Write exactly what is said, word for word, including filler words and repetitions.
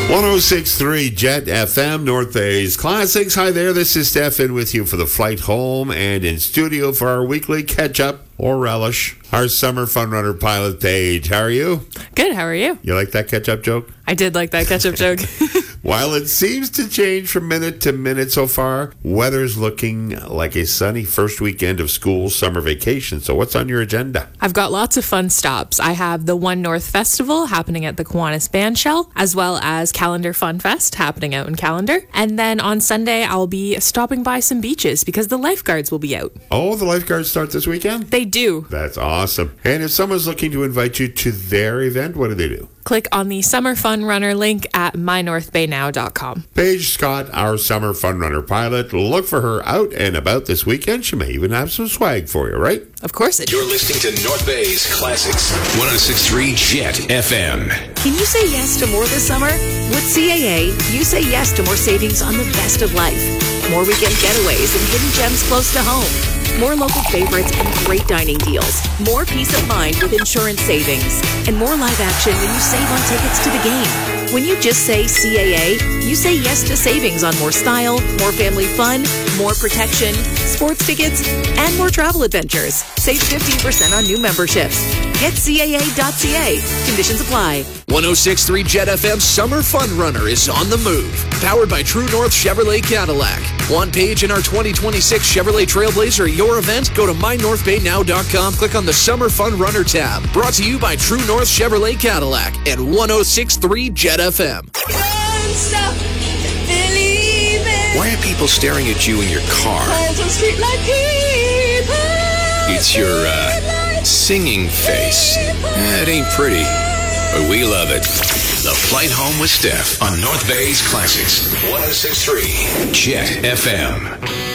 one oh six point three Jet F M, North Bay's Classics. Hi there, this is Steph in with you for the flight home and in studio for our weekly catch-up or relish. Our summer fun runner pilot, Paige. How are you? Good, how are you? You like that catch-up joke? I did like that catch-up joke. While it seems to change from minute to minute so far, weather's looking like a sunny first weekend of school summer vacation. So what's on your agenda? I've got lots of fun stops. I have the One North Festival happening at the Kiwanis Bandshell, as well as Calendar Fun Fest happening out in Calendar. And then on Sunday, I'll be stopping by some beaches because the lifeguards will be out. Oh, the lifeguards start this weekend? They do. That's awesome. And if someone's looking to invite you to their event, what do they do? Click on the Summer Fun Runner link at my north bay now dot com. Paige Scott, our Summer Fun Runner pilot. Look for her out and about this weekend. She may even have some swag for you, right? Of course it. You're listening to North Bay's Classics. one oh six point three Jet F M. Can you say yes to more this summer? With C A A, you say yes to more savings on the best of life. More weekend getaways and hidden gems close to home. More local favorites and great dining deals. More peace of mind with insurance savings. And more live action when you save on tickets to the game. When you just say C A A, you say yes to savings on more style, more family fun, more protection, sports tickets, and more travel adventures. Save fifteen percent on new memberships. Get C A A dot C A. Conditions apply. one oh six point three Jet F M Summer Fun Runner is on the move. Powered by True North Chevrolet Cadillac. Want Paige in our twenty twenty-six Chevrolet Trailblazer at your event? Go to my north bay now dot com. Click on the Summer Fun Runner tab. Brought to you by True North Chevrolet Cadillac and one oh six point three Jet F M. Why are people staring at you in your car? It's your uh, singing face. Eh, it ain't pretty, but we love it. The Flight Home with Steph on North Bay's Classics. one oh six point three Jet F M.